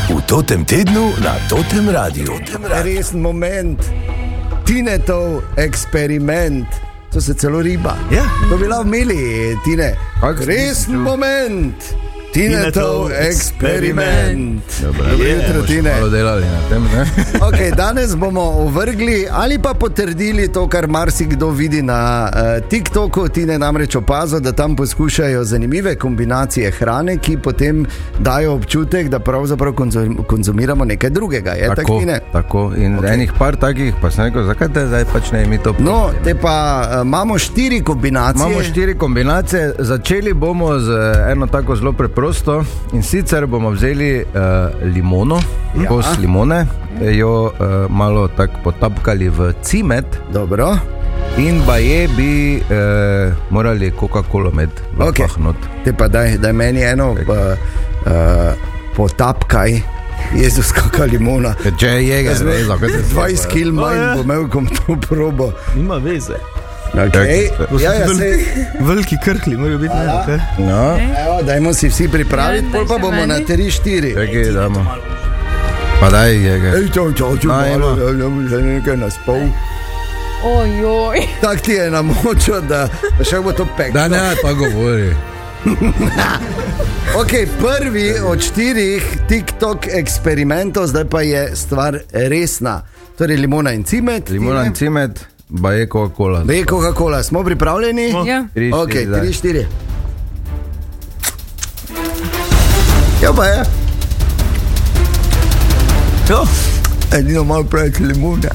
V Totem tednu na Totem Radiu. Resen moment, Tinetov eksperiment, to se celo riba. Ja. To bi lahko imeli, Tine. Resen moment, Tinetov eksperiment. Dobro jutro, Tine. Malo delali na tem, ne? Okay, danes bomo ovrgli ali pa potrdili to, kar marsikdo vidi na TikToku. Tine namreč opazil, da tam poskušajo zanimive kombinacije hrane, ki potem dajo občutek, da pravzaprav konzumiramo nekaj drugega. Je tako, Tine? Tako. In enih par takih, pa sem rekel, zakaj te zdaj pač ne mi to povedati? No, te pa imamo 4 kombinacije. Imamo 4 kombinacije. Začeli bomo z eno tako zelo preprosto, in sicer bomo vzeli limono, kos limone, jo malo tako potapkali v cimet. Dobro. In baje bi morali Coca-Cola med napahnut. Te pa daj meni eno potapkaj. Jezus, kakva limona. Če je jeger, 20 kil manj bo imel, kom to probo. Nima veze. Okay. Veliki krhli morajo biti. No. Evo, dajmo si vsi pripraviti, pol pa bomo na 3-4. Čekaj, damo. Pa daj jeger. Nekaj nas pol. Ojoj. Tak ti je namočil, da še bo to peklo. Da ne, pa govori. Ok, prvi od 4 TikTok eksperimentov, zdaj pa je stvar resna. Torej limona in cimet. Limona in cimet, baje Coca-Cola. Baje Coca-Cola, smo pripravljeni? Ja. Ok, 3-4. Ja pa je. Jo. Edino malo preveč limone.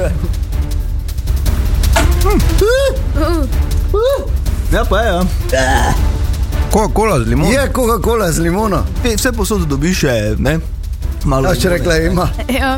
Ja pa je, ja. Coca-Cola z limono? Je Coca-Cola z limono. Vse posod dobiš, ne? Malo. A še rekla ima. Ja,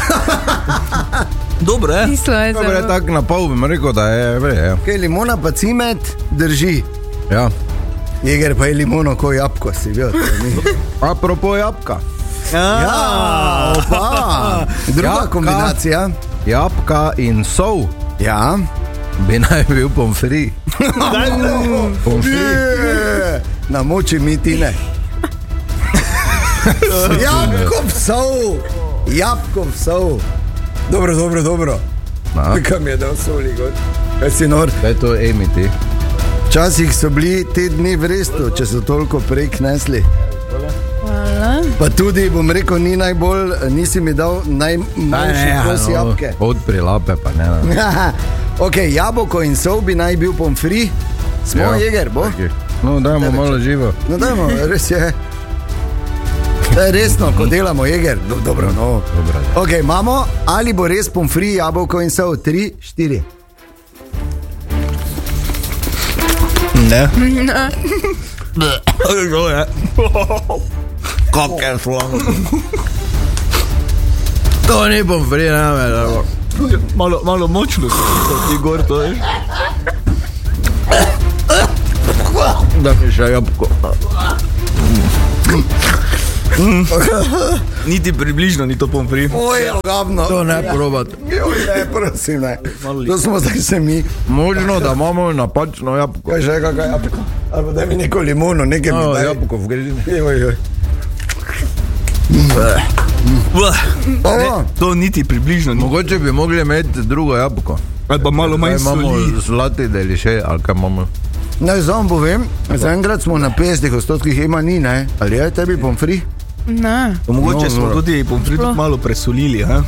Dobro, je. kislo je Dobro, je zelo. tako na pol, bi mi rekel, da je vre. Ok, limona pa cimet drži. Ja. Jeger pa je limono ko jabko, si bil. Apropo jabka. Ja, opa. Druga Jabka. kombinacija. Jabka in sol Ja. bi naj bil pomfri. Namoči mi, Tine. Jabkov sol. Jabkov sol. Dobro. Na. Kam je dal soli, god? Kaj si nor? Kaj to emiti? Včasih so bili te dni v restu, če so toliko prej knesli. Hvala. Pa tudi, bom rekel, nisi mi dal najmanjši kos jabke. Odpri lape, pa ne. Ok, jabolko in sol bi naj bil pomfri. Smo, Ja. Jeger, bo? No, dajmo malo živo. No, dajmo, res je. To je resno, ko delamo, Jeger. Dobro, no. Dobro. Ok, imamo, ali bo res pomfri, jabolko in sol? 3-4. Ne. To je. Kak je flan. To ni pomfri, ne. Malo močno ti gor to je. Da mi še jabko. Niti približno ni to pomfri. Oj, ogavno. To ne probati. Ne, prosim, ne. To smo zdaj se mi. Možno, da imamo napačno jabko. Kaj še, kakaj jabko? Ali daj mi neko limono, nekaj mi No, daj. jabko v gredini. Joj. Ovo. To niti približno ni. Mogoče bi mogli imeti drugo jabko. Ali pa malo manj Imamo soli. zlati deliše, ali kaj imamo. Naj vam povem, zaenkrat smo na 50%, ima ni, ne? Ali je tebi pomfri? Ne. Mogoče No, smo dobro. tudi pomfri tudi malo presolili, ha?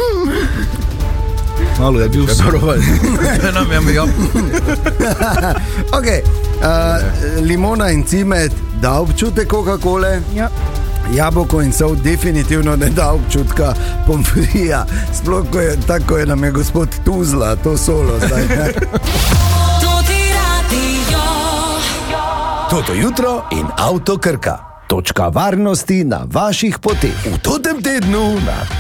Malo je bil Kaj nam je jabko? Ok, limona in cimet da občutek Coca-Cole, Ja. jabolko in sol definitivno ne da občutka pomfrija. Sploh, ko je tako, je nam je gospod Tuzla to solo zdaj. Toto jutro in Avto Krka. Točka varnosti na vaših poteh. V Totem tednu na